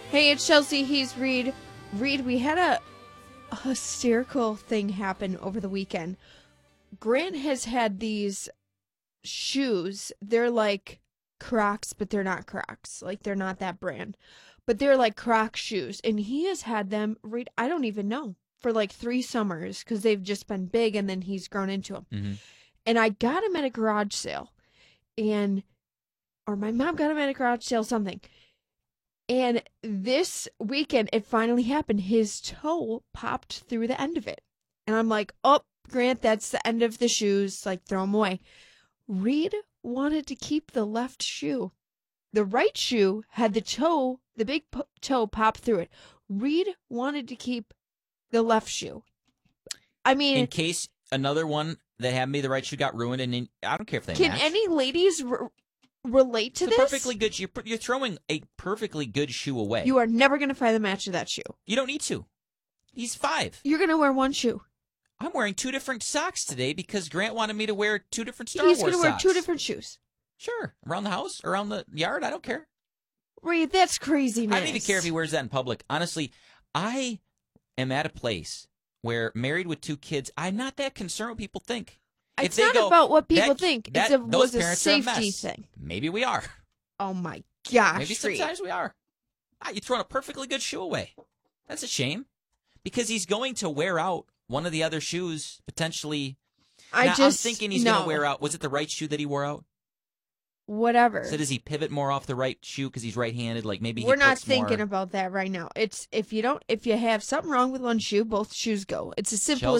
Hey, it's Chelsea. He's Reed. Reed, we had a hysterical thing happen over the weekend. Grant has had these shoes. They're like Crocs, but they're not Crocs. Like, they're not that brand. But they're like Croc shoes. And he has had them, Reed, I don't even know, for like 3 summers because they've just been big and then he's grown into them. Mm-hmm. And I got him at a garage sale. Or my mom got him at a garage sale, something. And this weekend, it finally happened. His toe popped through the end of it. And I'm like, oh, Grant, that's the end of the shoes. Like, throw them away. Reed wanted to keep the left shoe. The right shoe had the toe, the big toe pop through it. Reed wanted to keep the left shoe. I mean, in case another one that had me the right shoe got ruined, and I don't care if they can match. any ladies relate to It's this? a perfectly good. You're throwing a perfectly good shoe away. You are never going to find the match of that shoe. You don't need to. He's 5. You're going to wear one shoe. I'm wearing 2 different socks today because Grant wanted me to wear 2 different Star Wars He's socks. going to wear 2 different shoes. Sure. Around the house, around the yard, I don't care. Reed, that's craziness. I don't even care if he wears that in public. Honestly, I am at a place where, married with 2 kids, I'm not that concerned what people think. It's not about what people think. It was a parents are a safety mess. thing. Maybe we are. Oh, my gosh, Maybe Reed. sometimes we are. You're throwing a perfectly good shoe away. That's a shame. Because he's going to wear out one of the other shoes, potentially. I'm thinking he's going to wear out. Was it the right shoe that he wore out? Whatever. So does he pivot more off the right shoe because he's right-handed? Like maybe we're not thinking about that right now. It's if you have something wrong with one shoe, both shoes go. It's as simple